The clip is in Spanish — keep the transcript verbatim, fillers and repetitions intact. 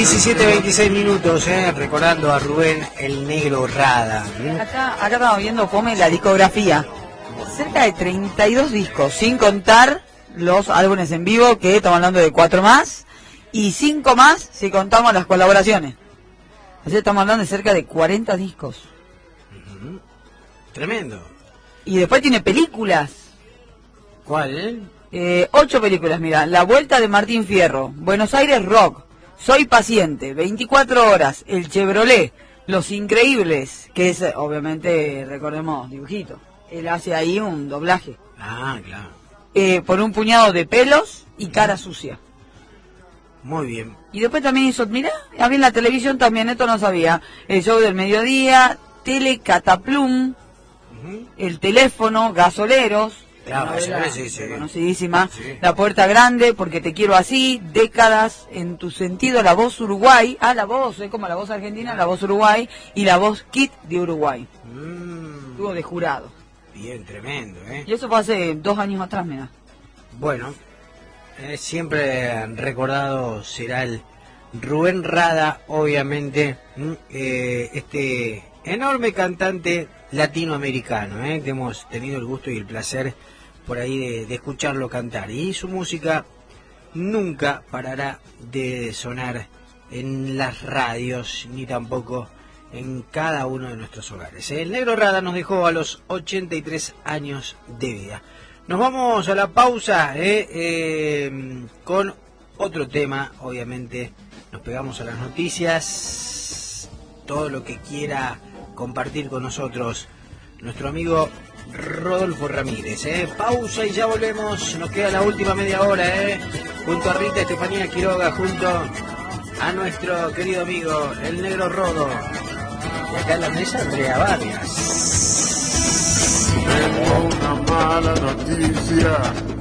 diecisiete veintiséis minutos, eh, recordando a Rubén el Negro Rada. Acá, acá estamos viendo, Pome, la discografía. Cerca de treinta y dos discos, sin contar los álbumes en vivo, que estamos hablando de cuatro más, y cinco más si contamos las colaboraciones. Así estamos hablando de cerca de cuarenta discos. Uh-huh. Tremendo. Y después tiene películas. ¿Cuál, eh? Eh, ocho películas, mira. La Vuelta de Martín Fierro, Buenos Aires Rock, Soy Paciente, veinticuatro horas, El Chevrolet, Los Increíbles, que es, obviamente, recordemos, dibujito. Él hace ahí un doblaje. Ah, claro. Eh, por un puñado de pelos y Cara Sucia. Muy bien. Y después también hizo, mira, había en la televisión también, esto no sabía, El Show del Mediodía, Telecataplum, uh-huh. El Teléfono, Gasoleros, claro, novela, sí, sí, conocidísima, sí. La Puerta Grande, Porque Te Quiero Así, Décadas, En Tu Sentido, La Voz Uruguay, ah, la voz, es como la voz argentina, La Voz Uruguay, y La Voz Kit de Uruguay. Mm. Estuvo de jurado. Bien, tremendo, ¿eh? Y eso fue hace dos años atrás, mira. Bueno, eh, siempre recordado será el Rubén Rada, obviamente, eh, este enorme cantante latinoamericano, ¿eh? Que hemos tenido el gusto y el placer por ahí de, de escucharlo cantar. Y su música nunca parará de sonar en las radios, ni tampoco en cada uno de nuestros hogares. El Negro Rada nos dejó a los ochenta y tres años de vida. Nos vamos a la pausa eh, eh, con otro tema, obviamente. Nos pegamos a las noticias, todo lo que quiera compartir con nosotros nuestro amigo Rodolfo Ramírez. Eh. Pausa y ya volvemos. Nos queda la última media hora, eh, junto a Rita Estefanía Quiroga, junto a nuestro querido amigo el Negro Rodo. Y acá en la mesa Andrea Vargas. Tengo una mala noticia.